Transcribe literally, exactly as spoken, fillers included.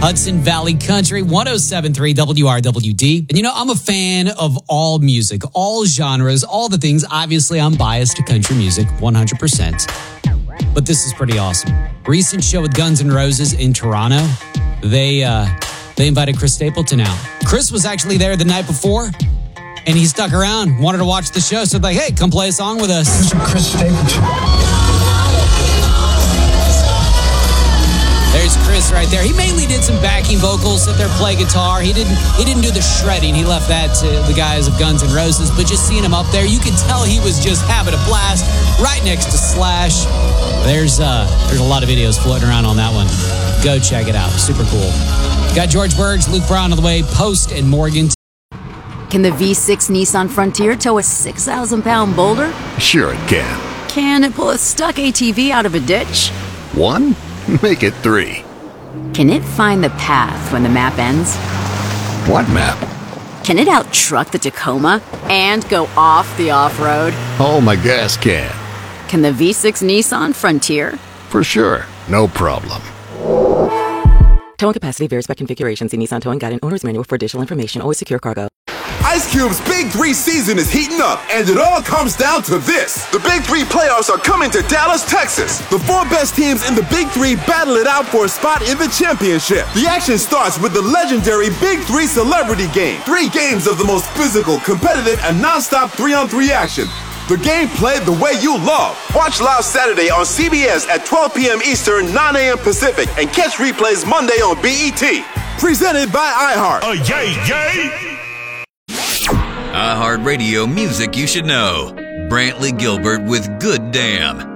Hudson Valley Country, one oh seven point three W R W D. And you know, I'm a fan of all music, all genres, all the things. Obviously, I'm biased to country music, one hundred percent. But this is pretty awesome. Recent show with Guns N' Roses in Toronto. They, uh, they invited Chris Stapleton out. Chris was actually there the night before, and he stuck around, wanted to watch the show. So like, hey, come play a song with us. Mister Chris Stapleton. There's Chris right there. He mainly did some backing vocals, sit there, play guitar. He didn't he didn't do the shredding. He left that to the guys of Guns N' Roses. But just seeing him up there, you could tell he was just having a blast right next to Slash. There's uh, there's a lot of videos floating around on that one. Go check it out. Super cool. Got George Burge, Luke Brown on the way, Post and Morgan. Can the V six Nissan Frontier tow a six thousand pound boulder? Sure it can. Can it pull a stuck A T V out of a ditch? One? Make it three. Can it find the path when the map ends? What map? Can it out-truck the Tacoma and go off the off-road? Oh, my gas can. Can the V six Nissan Frontier? For sure. No problem. Towing capacity varies by configuration. See Nissan Towing Guide and Owner's Manual for additional information. Always secure cargo. Ice Cube's Big Three season is heating up, and it all comes down to this. The Big Three playoffs are coming to Dallas, Texas. The four best teams in the Big Three battle it out for a spot in the championship. The action starts with the legendary Big Three Celebrity Game. Three games of the most physical, competitive, and non-stop three-on-three action. The game played the way you love. Watch live Saturday on C B S at twelve p.m. Eastern, nine a.m. Pacific, and catch replays Monday on B E T. Presented by iHeart. Oh, yay, yay! iHeartRadio music you should know. Brantley Gilbert with Good Damn.